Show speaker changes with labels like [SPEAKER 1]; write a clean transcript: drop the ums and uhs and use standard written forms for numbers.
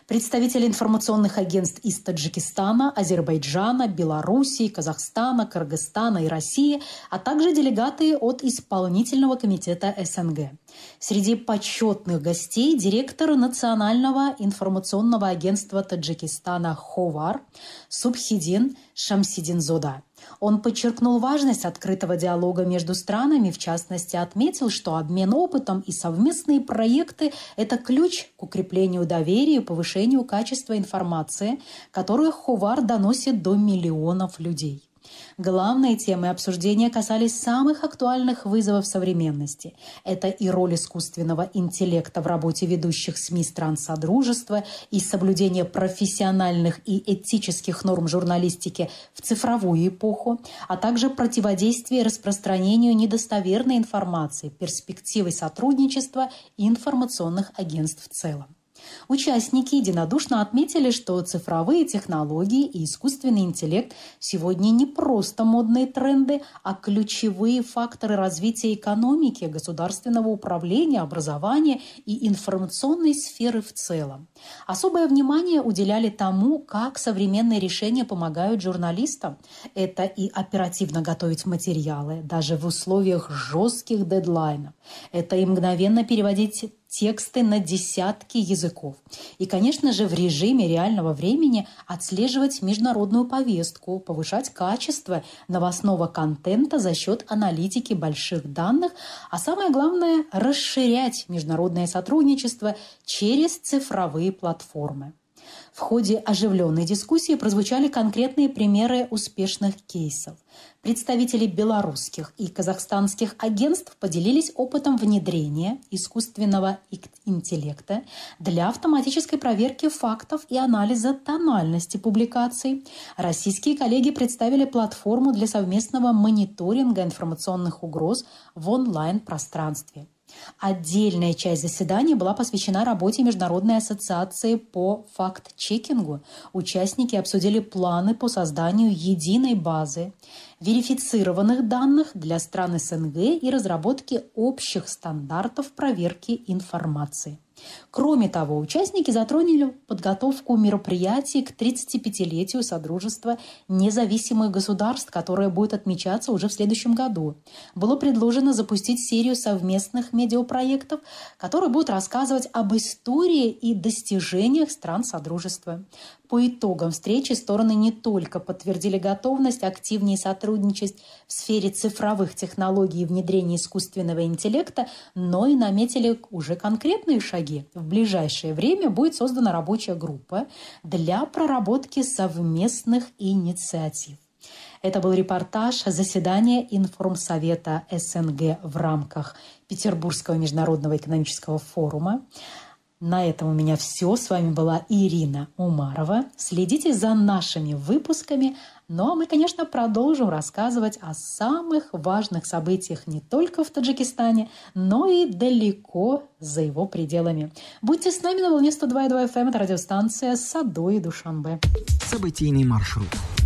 [SPEAKER 1] Представители информационных агентств из Таджикистана, Азербайджана, Белоруссии, Казахстана, Кыргызстана и России, а также делегаты от Исполнительного комитета СНГ. Среди почетных гостей директор Национального информационного агентства Таджикистана «Ховар» Субхидин Шамсидинзода. Он подчеркнул важность открытого диалога между странами, в частности, отметил, что обмен опытом и совместные проекты – это ключ к укреплению доверия и повышению качества информации, которую Ховар доносит до миллионов людей. Главные темы обсуждения касались самых актуальных вызовов современности. Это и роль искусственного интеллекта в работе ведущих СМИ стран Содружества, и соблюдение профессиональных и этических норм журналистики в цифровую эпоху, а также противодействие распространению недостоверной информации, перспективы сотрудничества и информационных агентств в целом. Участники единодушно отметили, что цифровые технологии и искусственный интеллект сегодня не просто модные тренды, а ключевые факторы развития экономики, государственного управления, образования и информационной сферы в целом. Особое внимание уделяли тому, как современные решения помогают журналистам. Это и оперативно готовить материалы, даже в условиях жестких дедлайнов. Это и мгновенно переводить тексты на десятки языков. И, конечно же, в режиме реального времени отслеживать международную повестку, повышать качество новостного контента за счет аналитики больших данных, а самое главное – расширять международное сотрудничество через цифровые платформы. В ходе оживленной дискуссии прозвучали конкретные примеры успешных кейсов. Представители белорусских и казахстанских агентств поделились опытом внедрения искусственного интеллекта для автоматической проверки фактов и анализа тональности публикаций. Российские коллеги представили платформу для совместного мониторинга информационных угроз в онлайн-пространстве. Отдельная часть заседания была посвящена работе Международной ассоциации по факт-чекингу. Участники обсудили планы по созданию единой базы верифицированных данных для стран СНГ и разработки общих стандартов проверки информации. Кроме того, участники затронули подготовку мероприятий к 35-летию Содружества независимых государств, которое будет отмечаться уже в следующем году. Было предложено запустить серию совместных медиапроектов, которые будут рассказывать об истории и достижениях стран Содружества. По итогам встречи стороны не только подтвердили готовность активнее сотрудничать в сфере цифровых технологий и внедрения искусственного интеллекта, но и наметили уже конкретные шаги. В ближайшее время будет создана рабочая группа для проработки совместных инициатив. Это был репортаж заседания Информсовета СНГ в рамках Петербургского международного экономического форума. На этом у меня все. С вами была Ирина Умарова. Следите за нашими выпусками. Ну а мы, конечно, продолжим рассказывать о самых важных событиях не только в Таджикистане, но и далеко за его пределами. Будьте с нами на волне 102,2 FM. Это радиостанция «Садо и Душанбе».
[SPEAKER 2] Событийный маршрут.